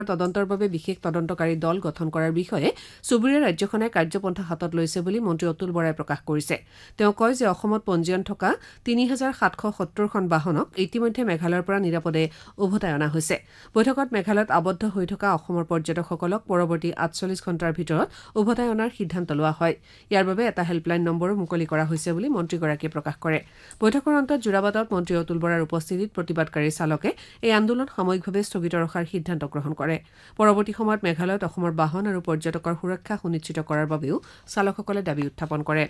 তদন্তৰ বাবে বিশেষ তদন্তকাৰী দল গঠন কৰাৰ বিষয়ে চুবুৰীয়া ৰাজ্যখনে কাৰ্যপন্থা হাতত লৈছে বুলি মন্ত্ৰী অতুল বৰাই প্ৰকাশ কৰিছে। তেওঁ কয় যে অসমত পঞ্জীয়ন থকা ৩,৭৭০খন বাহনক ইতিমধ্যে মেঘালয়ৰ পৰা নিৰাপদে উভতাই অনা হৈছে। বৈঠকত মেঘালয়ত আবদ্ধ হৈ থকা অসমৰ পৰ্যটকসকলক পৰৱৰ্তী ৪৮ ঘণ্টাৰ ভিতৰত উভতাই অনাৰ সিদ্ধান্ত লোৱা হয়। ইয়াৰ বাবে এটা হেল্পলাইন নম্বৰো মুকলি কৰা হৈছে বুলি মন্ত্ৰীগৰাকীয়ে প্ৰকাশ কৰে। বৈঠকৰ অন্তত যোৰাবাটত মন্ত্ৰী অতুল বৰাৰ উপস্থিতিত প্ৰতিবাদকাৰী চালকে এই আন্দোলন সাময়িকভাৱে স্থগিত ৰখাৰ সিদ্ধান্ত গ্ৰহণ কৰে। পৰৱৰ্তী সময়ত মেঘালয়ত অসমৰ বাহন আৰু পৰ্যটকৰ সুৰক্ষা সুনিশ্চিত কৰাৰ বাবেও চালকসকলে দাবী উত্থাপন কৰে।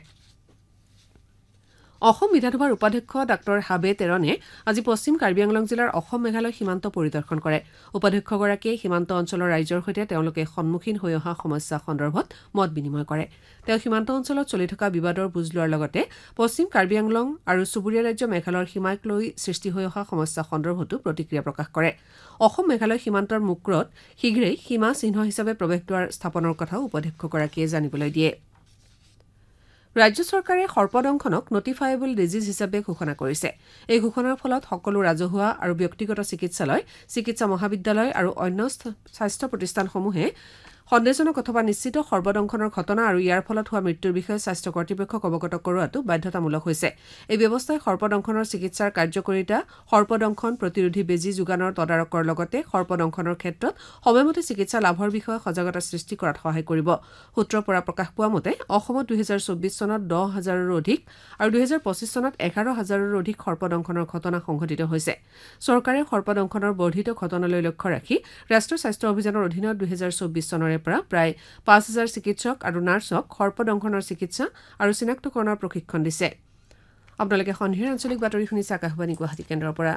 অসম বিধানসভাৰ উপাধ্যক্ষ ডাঃ হাবে তেৰণে আজি পশ্চিম কাৰ্বি আংলং জিলাৰ অসম মেঘালয় সীমান্ত পৰিদৰ্শন কৰে। উপাধ্যক্ষগৰাকীয়ে সীমান্ত অঞ্চলৰ ৰাইজৰ সৈতে তেওঁলোকে সন্মুখীন হৈ অহা সমস্যা সন্দৰ্ভত মত বিনিময় কৰে। তেওঁ সীমান্ত অঞ্চলত চলি থকা বিবাদৰ বুজ লোৱাৰ লগতে পশ্চিম কাৰ্বি আংলং আৰু চুবুৰীয়া ৰাজ্য মেঘালয়ৰ সীমাক লৈ সৃষ্টি হৈ অহা সমস্যা সন্দৰ্ভতো প্ৰতিক্ৰিয়া প্ৰকাশ কৰে। অসম মেঘালয় সীমান্তৰ মুক্ৰত শীঘ্ৰেই সীমা চিহ্ন হিচাপে প্ৰৱেশদ্বাৰ স্থাপনৰ কথাও উপাধ্যক্ষগৰাকীয়ে জানিবলৈ দিয়ে। ৰাজ্য চৰকাৰে সৰ্পদংশনক নটিফায়েবল ডিজিজ হিচাপে ঘোষণা কৰিছে। এই ঘোষণাৰ ফলত সকলো ৰাজহুৱা আৰু ব্যক্তিগত চিকিৎসালয়, চিকিৎসা মহাবিদ্যালয় আৰু অন্য স্বাস্থ্য প্ৰতিষ্ঠানসমূহে সন্দেহজনক অথবা নিশ্চিত সৰ্বদংশনৰ ঘটনা আৰু ইয়াৰ ফলত হোৱা মৃত্যুৰ বিষয়ে স্বাস্থ্য কৰ্তৃপক্ষক অৱগত কৰোৱাটো বাধ্যতামূলক হৈছে। এই ব্যৱস্থাই সৰ্পদংশনৰ চিকিৎসাৰ কাৰ্যকৰিতা, সৰ্পদংশন প্ৰতিৰোধী বেজী যোগানৰ তদাৰকৰ লগতে সৰ্পদংশনৰ ক্ষেত্ৰত সময়মতে চিকিৎসা লাভৰ বিষয়ে সজাগতা সৃষ্টি কৰাত সহায় কৰিব। সূত্ৰৰ পৰা প্ৰকাশ পোৱা মতে অসমত ২০২৪ চনত ১০,০০০ৰো অধিক আৰু ২০২৫ চনত ১১,০০০ৰো অধিক সৰ্পদংশনৰ ঘটনা সংঘটিত হৈছে। চৰকাৰে সৰ্পদংশনৰ বৰ্ধিত ঘটনালৈ লক্ষ্য ৰাখি ৰাষ্ট্ৰীয় স্বাস্থ্য অভিযানৰ অধীনত ২০২৪ চনৰে পৰা প্ৰায় ৫,০০০ চিকিৎসক আৰু নাৰ্ছক সৰ্পদংশনৰ চিকিৎসা আৰু চিনাক্তকৰণৰ প্ৰশিক্ষণ দিছে। আপোনালোকে সন্ধিয়াৰ আঞ্চলিক বাতৰি শুনিছে আকাশবাণী গুৱাহাটী কেন্দ্ৰৰ পৰা।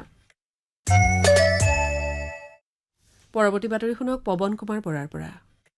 পৰৱৰ্তী বাতৰি শুনক পৱন কুমাৰ বৰাৰ পৰা।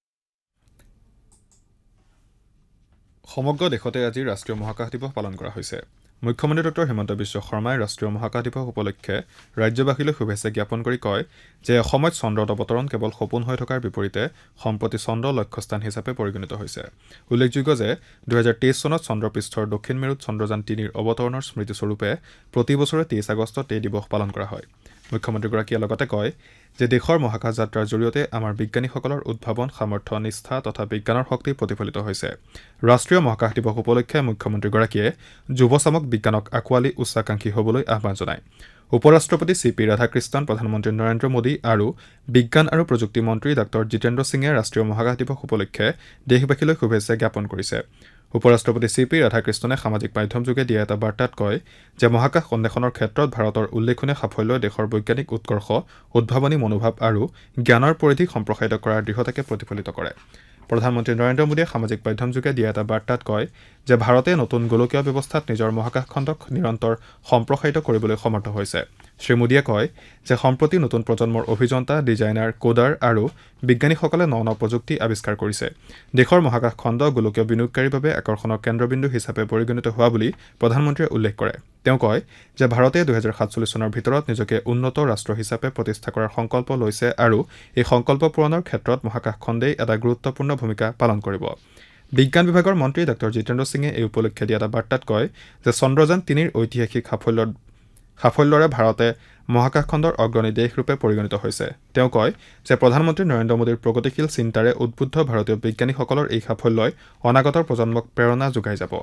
সমগ্ৰ দেশতে আজি ৰাষ্ট্ৰীয় মহাকাশ দিৱস পালন কৰা হৈছে। মুখ্যমন্ত্ৰী ডঃ হিমন্ত বিশ্ব শৰ্মাই ৰাষ্ট্ৰীয় মহাকাশ দিৱস উপলক্ষে ৰাজ্যবাসীলৈ শুভেচ্ছা জ্ঞাপন কৰি কয় যে এসময়ত চন্দ্ৰত অৱতৰণ কেৱল সপোন হৈ থকাৰ বিপৰীতে সম্প্ৰতি চন্দ্ৰ লক্ষ্যস্থান হিচাপে পৰিগণিত হৈছে। উল্লেখযোগ্য যে ২০২৩ চনত চন্দ্ৰপৃষ্ঠৰ দক্ষিণ মেৰুত চন্দ্ৰযান ৩ৰ অৱতৰণৰ স্মৃতিস্বৰূপে প্ৰতি বছৰে ২৩ আগষ্টত এই দিৱস পালন কৰা হয়। মুখ্যমন্ত্ৰীগৰাকীয়ে লগতে কয় যে দেশৰ মহাকাশ যাত্ৰাৰ জৰিয়তে আমাৰ বিজ্ঞানীসকলৰ উদ্ভাৱন, সামৰ্থ্য, নিষ্ঠা তথা বিজ্ঞানৰ শক্তি প্ৰতিফলিত হৈছে। ৰাষ্ট্ৰীয় মহাকাশ দিৱস উপলক্ষে মুখ্যমন্ত্ৰীগৰাকীয়ে যুৱচামক বিজ্ঞানক আঁকোৱালি উচ্চাকাংক্ষী হ'বলৈ আহ্বান জনায়। উপৰাষ্ট্ৰপতি CP ৰাধাকৃষ্ণন, প্ৰধানমন্ত্ৰী নৰেন্দ্ৰ মোদী আৰু বিজ্ঞান আৰু প্ৰযুক্তি মন্ত্ৰী ডাঃ জিতেন্দ্ৰ সিঙে ৰাষ্ট্ৰীয় মহাকাশ দিৱস উপলক্ষে দেশবাসীলৈ শুভেচ্ছা জ্ঞাপন কৰিছে। উপৰাষ্ট্ৰপতি CP ৰাধাকৃষ্ণনে সামাজিক মাধ্যমযোগে দিয়া এটা বাৰ্তাত কয় যে মহাকাশ অন্বেষণৰ ক্ষেত্ৰত ভাৰতৰ উল্লেখনীয় সাফল্যই দেশৰ বৈজ্ঞানিক উৎকৰ্ষ, উদ্ভাৱনী মনোভাৱ আৰু জ্ঞানৰ পৰিধি সম্প্ৰসাৰিত কৰাৰ দৃঢ়তাকে প্ৰতিফলিত কৰে। প্ৰধানমন্ত্ৰী নৰেন্দ্ৰ মোদীয়ে সামাজিক মাধ্যমযোগে দিয়া এটা বাৰ্তাত কয় যে ভাৰতে নতুন গোলকীয় ব্যৱস্থাত নিজৰ মহাকাশ খণ্ডক নিৰন্তৰ সম্প্ৰসাৰিত কৰিবলৈ সমৰ্থ হৈছে। শ্ৰীমোদীয়ে কয় যে সম্প্ৰতি নতুন প্ৰজন্মৰ অভিযন্তা, ডিজাইনাৰ, কোডাৰ আৰু বিজ্ঞানীসকলে ন ন প্ৰযুক্তি আৱিষ্কাৰ কৰিছে। দেশৰ মহাকাশ খণ্ড গোলকীয় বিনিয়োগকাৰীৰ বাবে আকৰ্ষণৰ কেন্দ্ৰবিন্দু হিচাপে পৰিগণিত হোৱা বুলি প্ৰধানমন্ত্ৰীয়ে উল্লেখ কৰে। তেওঁ কয় যে ভাৰতে ২০৪৭ চনৰ ভিতৰত নিজকে উন্নত ৰাষ্ট্ৰ হিচাপে প্ৰতিষ্ঠা কৰাৰ সংকল্প লৈছে আৰু এই সংকল্প পূৰণৰ ক্ষেত্ৰত মহাকাশ খণ্ডেই এটা গুৰুত্বপূৰ্ণ ভূমিকা পালন কৰিব। বিজ্ঞান বিভাগৰ মন্ত্ৰী ডাঃ জিতেন্দ্ৰ সিঙে এই উপলক্ষে দিয়া এটা বাৰ্তাত কয় যে চন্দ্ৰযান ৩ৰ ঐতিহাসিক সাফল্যৰে ভাৰতে মহাকাশ খণ্ডৰ অগ্ৰণী দেশৰূপে পৰিগণিত হৈছে। তেওঁ কয় যে প্ৰধানমন্ত্ৰী নৰেন্দ্ৰ মোদীৰ প্ৰগতিশীল চিন্তাৰে উদ্বুদ্ধ ভাৰতীয় বিজ্ঞানীসকলৰ এই সাফল্যই অনাগত প্ৰজন্মক প্ৰেৰণা যোগাই যাব।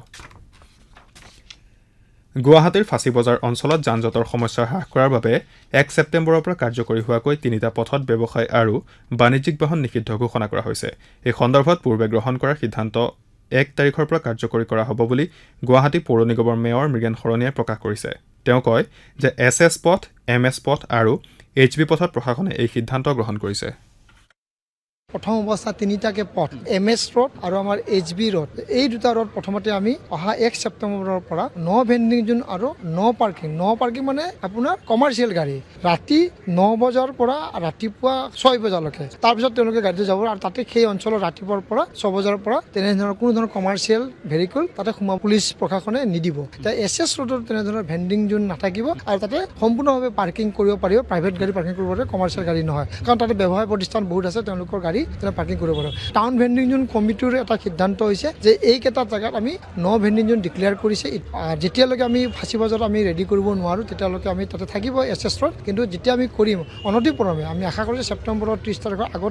গুৱাহাটীৰ ফাঁচী বজাৰ অঞ্চলত যান জঁটৰ সমস্যা হ্ৰাস কৰাৰ বাবে ১ ছেপ্টেম্বৰৰ পৰা কাৰ্যকৰী হোৱাকৈ ৩টা পথত ব্যৱসায় আৰু বাণিজ্যিক বাহন নিষিদ্ধ ঘোষণা কৰা হৈছে। এই সন্দৰ্ভত পূৰ্বে গ্ৰহণ কৰা সিদ্ধান্ত ১ তাৰিখৰ পৰা কাৰ্যকৰী কৰা হ'ব বুলি গুৱাহাটী পৌৰ নিগমৰ মেয়ৰ মৃগেন শৰণীয়াই প্ৰকাশ কৰিছে। তেওঁ কয় যে SS পথ, MS পথ আৰু HB পথত প্ৰশাসনে এই সিদ্ধান্ত গ্ৰহণ কৰিছে। প্ৰথম অৱস্থাত ৩টাকে পথ, MS ৰোড আৰু আমাৰ HB ৰোড, এই দুটা ৰোড প্ৰথমতে আমি অহা ১ ছেপ্টেম্বৰৰ পৰা ন ভেণ্ডিং জোন আৰু ন পাৰ্কিং মানে আপোনাৰ কমাৰ্চিয়েল গাড়ী ৰাতি ৯ বজাৰ পৰা ৰাতিপুৱা ৬ বজালৈকে, তাৰপিছত তেওঁলোকে গাড়ীটো যাব আৰু তাতে সেই অঞ্চলৰ ৰাতিপুৱাৰ পৰা ৬ বজাৰ পৰা তেনেধৰণৰ কোনো ধৰণৰ কমাৰ্চিয়েল ভেহিকল তাতে সোমোৱা পুলিচ প্ৰশাসনে নিদিব। SS ৰোডত তেনেধৰণৰ ভেণ্ডিং জোন নাথাকিব আৰু তাতে সম্পূৰ্ণভাৱে পাৰ্কিং কৰিব পাৰিব, প্ৰাইভেট গাড়ী পাৰ্কিং কৰিব পাৰে, কমাৰ্চিয়েল গাড়ী নহয়, কাৰণ তাতে ব্যৱসায় প্ৰতিষ্ঠান বহুত আছে, তেওঁলোকৰ গাড়ী পাৰ্কিং কৰিব পাৰোঁ। টাউন ভেণ্ডিং জোন কমিটিৰ এটা সিদ্ধান্ত হৈছে যে এইকেইটা জেগাত আমি ন ভেণ্ডিং জোন ডিক্লেয়াৰ কৰিছে। যেতিয়ালৈকে আমি ফাঁচী বজাৰত আমি ৰেডি কৰিব নোৱাৰোঁ তেতিয়ালৈকে আমি তাতে থাকিব SS ৰোড, কিন্তু যেতিয়া আমি কৰিম অনতিপলমে আমি আশা কৰোঁ যে ছেপ্টেম্বৰৰ ৩০ তাৰিখৰ আগত